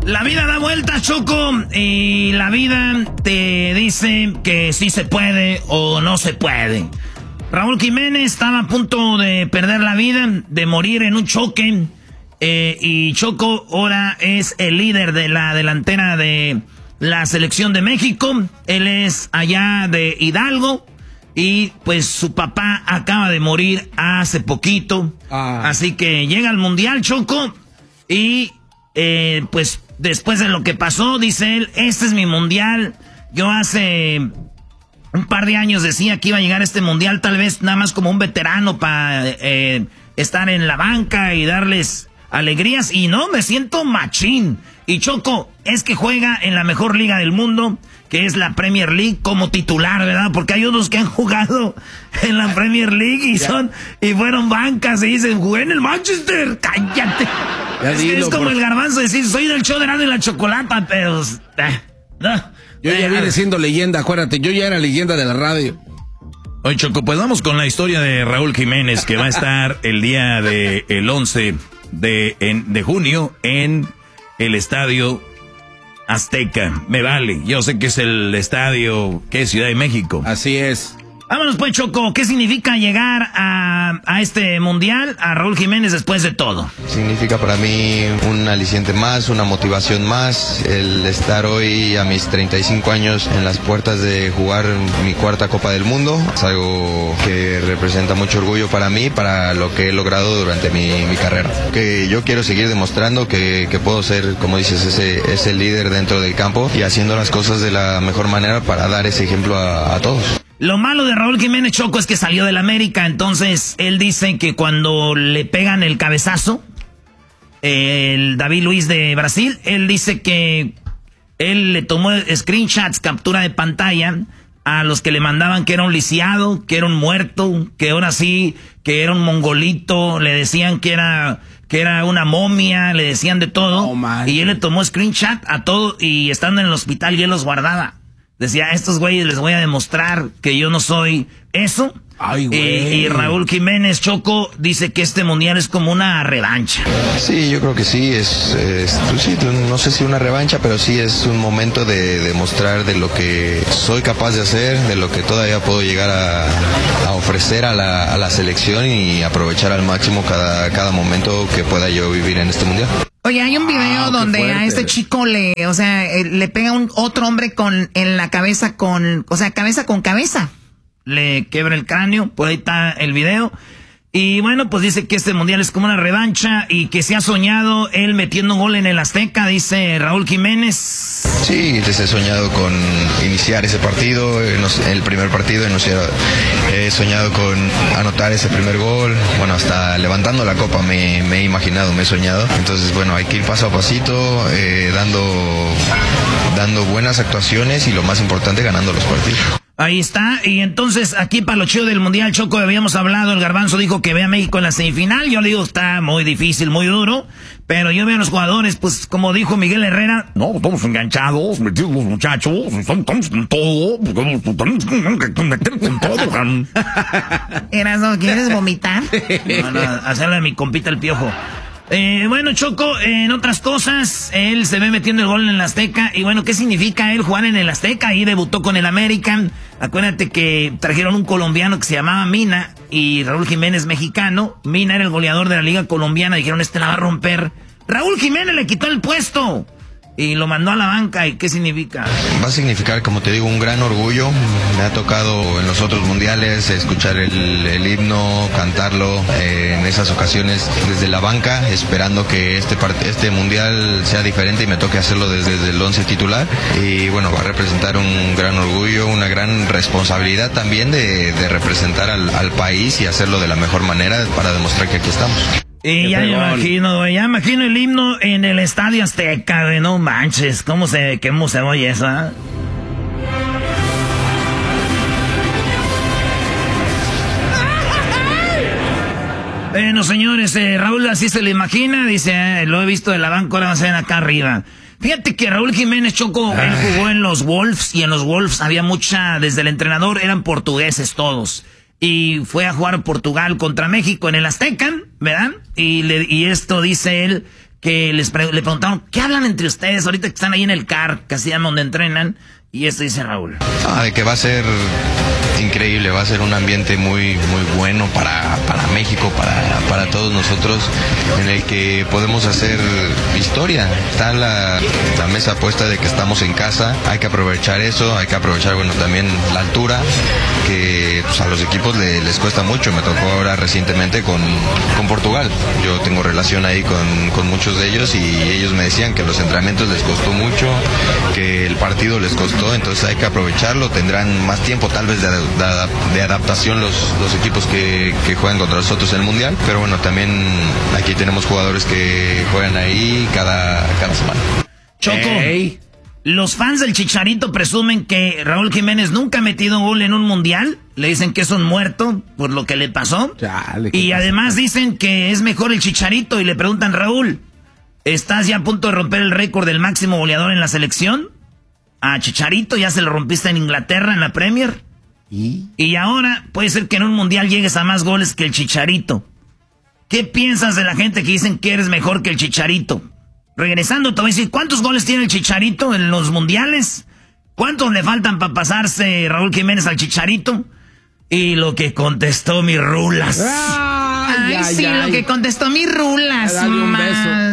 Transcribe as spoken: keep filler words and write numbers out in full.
La vida da vueltas, Choco, y la vida te dice que sí se puede o no se puede. Raúl Jiménez estaba a punto de perder la vida, de morir en un choque, eh, y Choco ahora es el líder de la delantera de la selección de México. Él es allá de Hidalgo y pues su papá acaba de morir hace poquito. Ah. Así que llega al Mundial, Choco, y eh, pues después de lo que pasó, dice él, este es mi Mundial. Yo hace un par de años decía que iba a llegar a este Mundial tal vez nada más como un veterano para eh, estar en la banca y darles alegrías. Y no, me siento machín. Y Choco, es que juega en la mejor liga del mundo, que es la Premier League, como titular, ¿verdad? Porque hay unos que han jugado en la Premier League y son y fueron bancas y dicen, jugué en el Manchester. ¡Cállate! Es, que es como por... el Garbanzo decir, soy del show de Erasmo y la Chocolata, pero... Eh, no. Yo ya vine siendo leyenda, acuérdate, yo ya era leyenda de la radio. Oye, Choco, pues vamos con la historia de Raúl Jiménez, que va a estar el día de el once de, en, de junio en el Estadio Azteca. Me vale, yo sé que es el estadio, que es Ciudad de México. Así es. Vámonos pues, Choco, ¿qué significa llegar a, a este Mundial, a Raúl Jiménez después de todo? Significa para mí un aliciente más, una motivación más, el estar hoy a mis treinta y cinco años en las puertas de jugar mi cuarta Copa del Mundo. Es algo que representa mucho orgullo para mí, para lo que he logrado durante mi, mi carrera. Que yo quiero seguir demostrando que, que puedo ser, como dices, ese, ese líder dentro del campo y haciendo las cosas de la mejor manera para dar ese ejemplo a, a todos. Lo malo de Raúl Jiménez, Choco, es que salió del América, entonces él dice que cuando le pegan el cabezazo, el David Luiz de Brasil, él dice que él le tomó screenshots, captura de pantalla, a los que le mandaban que era un lisiado, que era un muerto, que ahora sí, que era un mongolito, le decían que era, que era una momia, le decían de todo, oh, y él le tomó screenshot a todo, y estando en el hospital y él los guardaba. Decía, a estos güeyes les voy a demostrar que yo no soy eso. Ay, güey. Eh, y Raúl Jiménez, Choco, dice que este Mundial es como una revancha. Sí, yo creo que sí, es, es pues sí, no sé si una revancha, pero sí es un momento de demostrar de lo que soy capaz de hacer, de lo que todavía puedo llegar a, a ofrecer a la, a la selección y aprovechar al máximo cada, cada momento que pueda yo vivir en este Mundial. Oye, hay un video ah, donde a este chico le, o sea, le pega un otro hombre con en la cabeza con, o sea, cabeza con cabeza. Le quebra el cráneo, por ahí está el video. Y bueno, pues dice que este Mundial es como una revancha y que se ha soñado él metiendo un gol en el Azteca, dice Raúl Jiménez. Sí, les he soñado con iniciar ese partido, el primer partido, he soñado con anotar ese primer gol, bueno, hasta levantando la copa me, me he imaginado, me he soñado. Entonces, bueno, hay que ir paso a pasito, eh, dando, dando buenas actuaciones y lo más importante, ganando los partidos. Ahí está, y entonces aquí para lo chido del Mundial, Choco, habíamos hablado, el Garbanzo dijo que ve a México en la semifinal, yo le digo, está muy difícil, muy duro, pero yo veo a los jugadores, pues como dijo Miguel Herrera, no, estamos enganchados, metidos los muchachos, estamos con todo, tenemos que meter con todo. Erasmo, ¿quieres vomitar? No, no, hacerle a mi compita el Piojo. Eh, bueno, Choco, en otras cosas, él se ve metiendo el gol en el Azteca. Y bueno, ¿qué significa él jugar en el Azteca? Ahí debutó con el American. Acuérdate que trajeron un colombiano que se llamaba Mina y Raúl Jiménez mexicano. Mina era el goleador de la liga colombiana. Dijeron, este la va a romper. Raúl Jiménez le quitó el puesto y lo mandó a la banca. ¿Y qué significa? Va a significar, como te digo, un gran orgullo. Me ha tocado en los otros mundiales escuchar el, el himno, cantarlo eh, en esas ocasiones desde la banca, esperando que este, este mundial sea diferente y me toque hacerlo desde, desde el once titular. Y bueno, va a representar un gran orgullo, una gran responsabilidad también de, de representar al, al país y hacerlo de la mejor manera para demostrar que aquí estamos. Y ya me imagino, güey, ya imagino el himno en el Estadio Azteca, güey, no manches, ¿cómo se, cómo se oye eso, eh? Bueno, señores, eh, Raúl así se le imagina, dice, eh, lo he visto de la banca, ahora va a ser acá arriba. Fíjate que Raúl Jiménez, Choco, él jugó en los Wolves, y en los Wolves había mucha, desde el entrenador, eran portugueses todos. Y fue a jugar Portugal contra México en el Azteca, ¿verdad? Y, le, y esto dice él, que les pre le preguntaron, ¿qué hablan entre ustedes ahorita que están ahí en el C A R, que se llama donde entrenan? Y esto dice Raúl. Ah, de que va a ser increíble, va a ser un ambiente muy muy bueno para, para México, para, para todos nosotros, en el que podemos hacer historia. Está la, la mesa puesta de que estamos en casa, hay que aprovechar eso, hay que aprovechar, bueno, también la altura, que pues, a los equipos le, les cuesta mucho. Me tocó ahora recientemente con, con Portugal. Yo tengo relación ahí con, con muchos de ellos y ellos me decían que los entrenamientos les costó mucho, que el partido les costó, entonces hay que aprovecharlo. Tendrán más tiempo tal vez de, de, de adaptación los, los equipos que, que juegan contra nosotros en el Mundial, pero bueno, también aquí tenemos jugadores que juegan ahí cada, cada semana. Choco, hey. Los fans del Chicharito presumen que Raúl Jiménez nunca ha metido un gol en un Mundial. Le dicen que es un muerto por lo que le pasó. Chale, y además dicen que es mejor el Chicharito y le preguntan, Raúl, ¿estás ya a punto de romper el récord del máximo goleador en la selección? A Chicharito ya se lo rompiste en Inglaterra en la Premier. ¿Y? Y ahora puede ser que en un Mundial llegues a más goles que el Chicharito. ¿Qué piensas de la gente que dicen que eres mejor que el Chicharito? Regresando te voy a decir, ¿cuántos goles tiene el Chicharito en los mundiales? ¿Cuántos le faltan para pasarse Raúl Jiménez al Chicharito? Y lo que contestó mi Rulas. Ay, ay, ay sí, ay. Lo que contestó mi Rulas. Dale un beso.